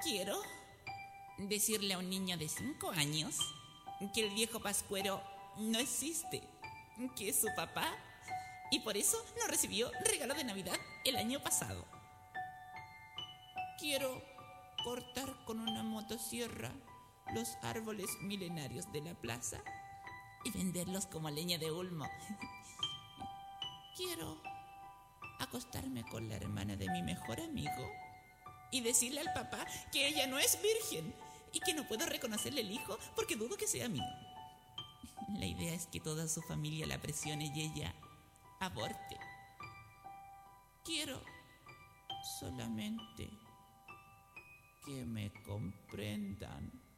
Quiero decirle a un niño de 5 años que el viejo Pascuero no existe, que es su papá, y por eso no recibió regalo de Navidad el año pasado. Quiero cortar con una motosierra los árboles milenarios de la plaza y venderlos como leña de ulmo. Quiero acostarme con la hermana de mi mejor amigo y decirle al papá que ella no es virgen y que no puedo reconocerle el hijo porque dudo que sea mío. La idea es que toda su familia la presione y ella aborte. Quiero solamente que me comprendan.